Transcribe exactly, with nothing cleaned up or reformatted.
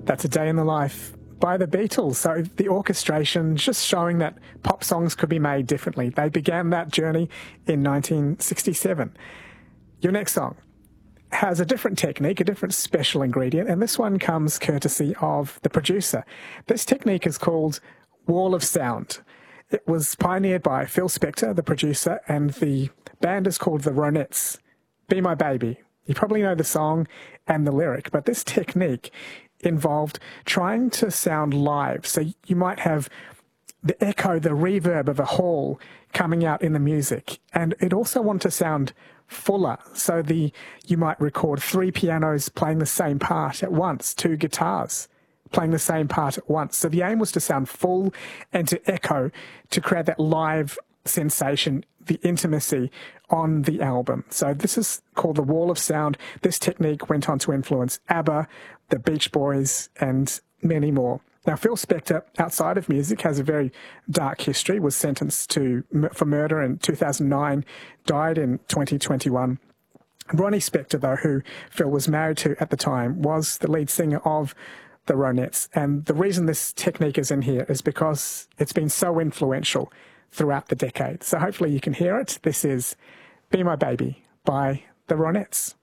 That's A Day in the Life by the Beatles. So the orchestration just showing that pop songs could be made differently. They began that journey in nineteen sixty-seven. Your next song has a different technique, a different special ingredient, and this one comes courtesy of the producer. This technique is called Wall of Sound. It was pioneered by Phil Spector, the producer, and the band is called the Ronettes. Be My Baby. You probably know the song and the lyric, but this technique involved trying to sound live. So you might have the echo, the reverb of a hall coming out in the music, and it also wanted to sound fuller. So the you might record three pianos playing the same part at once, two guitars playing the same part at once. So the aim was to sound full and to echo, to create that live sensation, the intimacy on the album. So this is called the Wall of Sound. This technique went on to influence ABBA, the Beach Boys, and many more. Now, Phil Spector, outside of music, has a very dark history, was sentenced to for murder in two thousand nine, died in twenty twenty-one. Ronnie Spector, though, who Phil was married to at the time, was the lead singer of the Ronettes. And the reason this technique is in here is because it's been so influential throughout the decade. So hopefully you can hear it. This is Be My Baby by the Ronettes.